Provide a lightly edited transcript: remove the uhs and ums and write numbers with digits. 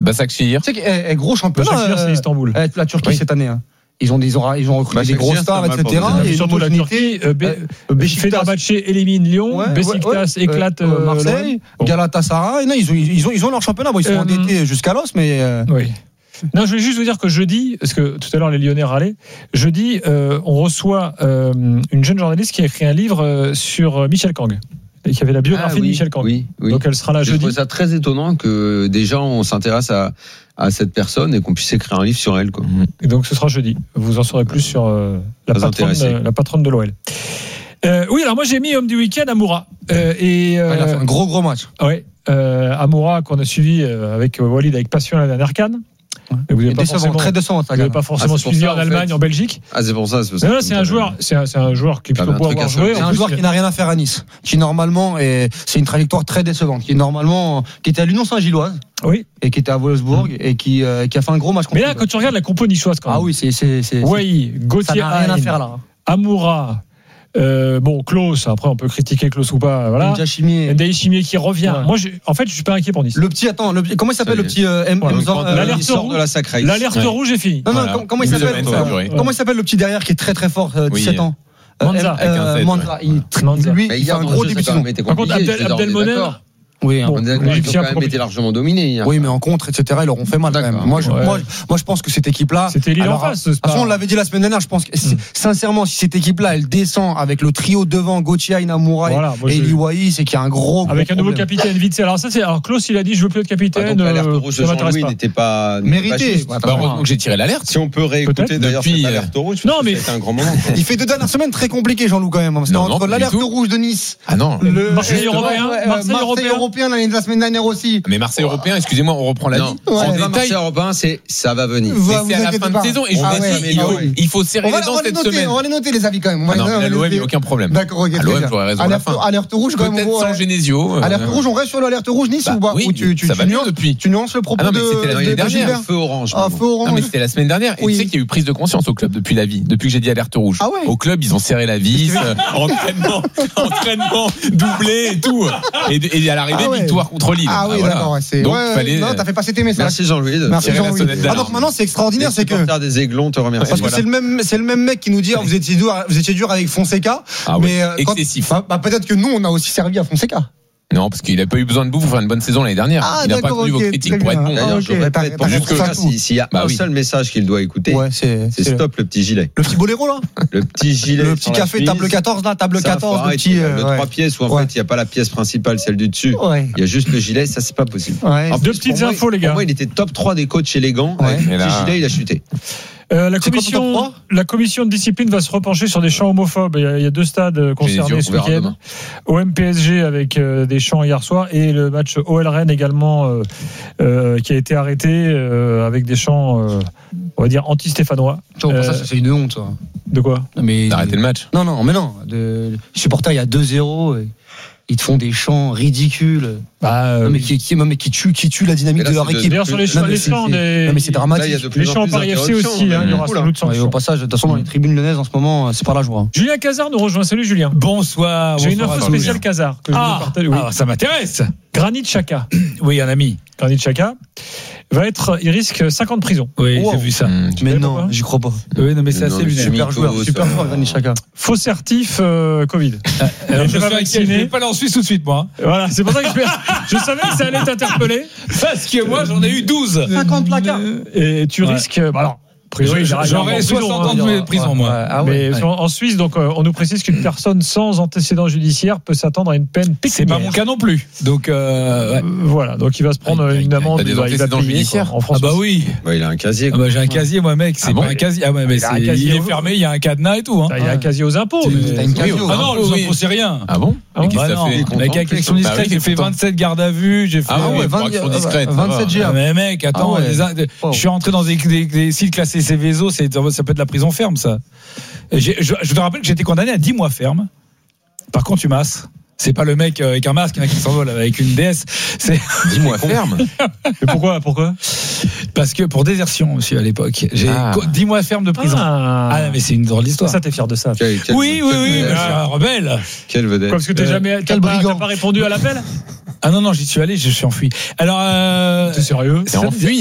Başakşehir. Tu sais que gros championnat. Başakşehir, c'est Istanbul. La Turquie cette année. Ils ont recruté des grosses stars, etc. Et surtout la Turquie. Fenerbahçe élimine Lyon. Beşiktaş éclate Marseille. Galatasaray. Non, ils ont leur championnat. Bon, ils sont endettés jusqu'à l'os, mais. Oui. Non, je voulais juste vous dire que jeudi, parce que tout à l'heure les Lyonnais râlaient, jeudi, on reçoit une jeune journaliste qui a écrit un livre sur Michel Kang. Et qui avait la biographie de Michel Kang. Oui. Donc elle sera là jeudi. Je trouve ça très étonnant que déjà on s'intéresse à cette personne et qu'on puisse écrire un livre sur elle, quoi. Et donc ce sera jeudi. Vous en saurez plus sur la patronne de l'OL. Oui, alors moi j'ai mis homme du week-end Amoura. Il a fait un gros match. Oui, Amoura qu'on a suivi avec Walid avec passion à la dernière CAN. Vous n'avez pas forcément suivi en Allemagne, en Belgique. C'est pour ça. C'est un joueur qui est plutôt beau à avoir joué. C'est un joueur qui n'a rien à faire à Nice, qui normalement c'est une trajectoire très décevante, qui était à l'Union Saint-Gilloise, oui, et qui était à Wolfsburg et qui a fait un gros match. Mais là, quand tu regardes la compo niçoise, quand même. Ah oui, c'est. Oui, Gauthier, ça n'a rien à faire là. Amoura. Klaus, après on peut critiquer Klaus ou pas, voilà. Ndiaye Chimier qui revient. Ouais. Moi, je suis pas inquiet pour Nice. Comment il s'appelle le petit l'alerte rouge de la sacrée. L'alerte rouge est finie. Non, comment il s'appelle Comment il s'appelle le petit derrière qui est très très fort, 17 ans. Manza. Lui, il fait un gros début de saison. Par contre, Abdelmonem. Oui, l'Égyptien a quand même été largement dominé. Oui, mais en contre, etc., ils leur ont fait mal quand même. Moi, je pense que cette équipe-là. C'était Lille en face. De toute façon, on l'avait dit la semaine dernière. Je pense que, sincèrement, si cette équipe-là, elle descend avec le trio devant Gauthier, Amoura et Liwaï, c'est qu'il y a un gros. Avec un nouveau capitaine vite. Alors Klaus, il a dit, je veux plus être capitaine. L'alerte rouge de Jean-Louis n'était pas mérité. Donc j'ai tiré l'alerte. Si on peut réécouter d'ailleurs cette alerte rouge, c'était un grand moment. Il fait 2 dernières semaines très compliquées, Jean-Loup, quand même. C'était entre l'alerte rouge de Nice. Ah non. Marseille européen l'année de la semaine dernière aussi. Mais Marseille européen, excusez-moi, on reprend la vie. En détail, Marseille européen, ça va venir. C'est à la fin de saison et je vous dis, il faut serrer les dents cette semaine. On va les noter les avis quand même. Non, mais à l'OM, il n'y a aucun problème. D'accord, ok. À l'OM, j'aurais raison à la fin. Alerte rouge quand même. Peut-être sans Genesio. Alerte rouge, on reste sur l'alerte rouge Nice ou pas? Oui, ça va mieux depuis. Tu nuances le propos de l'année dernière. Feu orange. Non, mais c'était la semaine dernière. Et tu sais qu'il y a eu prise de conscience au club depuis que j'ai dit alerte rouge. Au club, ils ont serré la vis, entraînement doublé et tout. Et à l'arrivée, victoire contre Lille. Ah oui, d'accord. Donc, non, t'as fait passer tes messages. Merci Jean-Louis. Donc maintenant, c'est extraordinaire, c'est que. Les supporters des Aiglons te remercie. Parce que c'est le même mec qui nous dit, vous étiez dur avec Fonseca. Mais excessif. Peut-être que nous, on a aussi servi à Fonseca. Non, parce qu'il n'a pas eu besoin de vous pour faire une bonne saison l'année dernière. Il n'a pas tenu vos critiques pour être bon. D'ailleurs, je répète, s'il y a un seul message qu'il doit écouter, c'est stop le petit gilet. Le petit boléro, là. Le petit gilet. Le petit café, table 14, là, table 14. Le 3 pièces où en fait, il n'y a pas la pièce principale, celle du dessus. Il y a juste le gilet, ça, c'est pas possible. Deux petites infos, les gars. Pour moi, il était top 3 des coachs élégants. Le petit gilet, il a chuté. La commission de discipline va se repencher sur des chants homophobes. Il y a 2 stades concernés ce week-end. OM PSG avec des chants hier soir et le match OL Rennes également qui a été arrêté avec des chants, on va dire, anti-stéphanois. Ça, c'est une honte. Ça. De quoi? D'arrêter le match. Non. Les supporters, il y a 2-0. Ils te font des chants ridicules. Mais qui tuent la dynamique de leur équipe. D'ailleurs, sur les chants, mais c'est dramatique. Les chants en Paris FC aussi, il y aura sans doute sanctions. Au passage, de toute façon, dans les tribunes lyonnaises en ce moment, c'est pas la joie. Julien Cazard nous rejoint. Salut Julien. Bonsoir. J'ai une info spéciale Cazard que je vais partager. Oui. Ça m'intéresse. Granit Xhaka. Oui, un ami. Granit Xhaka il risque 5 ans de prison. Oui, j'ai vu ça. Mais non, j'y crois pas. Oui, non, mais c'est assez lunaire. Super joueur, Granit Xhaka. Faux certif Covid. Alors, je vais pas aller en Suisse tout de suite, moi. Voilà, c'est pour ça que je savais que ça allait t'interpeller. Parce que moi, j'en ai eu 12. 50 placards. Et tu risques. Alors. J'aurais 60 ans de prison, moi. Mais en Suisse, donc, on nous précise qu'une personne sans antécédent judiciaire peut s'attendre à une peine pécuniaire. C'est pas mon cas non plus. Donc, voilà. Donc, il va se prendre une amende. T'as des antécédents judiciaires en France. Ah bah oui. Il a un casier. J'ai un casier, moi, mec. C'est pas un casier. Ah ouais, mais il est fermé. Il y a un cadenas et tout. Il y a un casier aux impôts. T'as une casier. Ah non, les impôts, c'est rien. Ah bon? Avec action discrète, j'ai fait 27 gardes à vue. J'ai fait 27 GA. Mais mec, attends. Je suis rentré dans des sites classés Céveso. Ça peut être la prison ferme, ça. Je te rappelle que j'ai été condamné à 10 mois ferme. Par contumace. C'est pas le mec avec un masque qui s'envole avec une DS. C'est 10 mois ferme. Mais pourquoi Parce que pour désertion, monsieur, à l'époque. J'ai 10 mois ferme de prison. Mais c'est une drôle d'histoire. Ça, t'es fier de ça. Oui, je suis un rebelle. Quelle vedette. Parce que t'as pas répondu à l'appel? Ah non, j'y suis allé, je suis enfui. Alors, t'es sérieux? C'est enfui.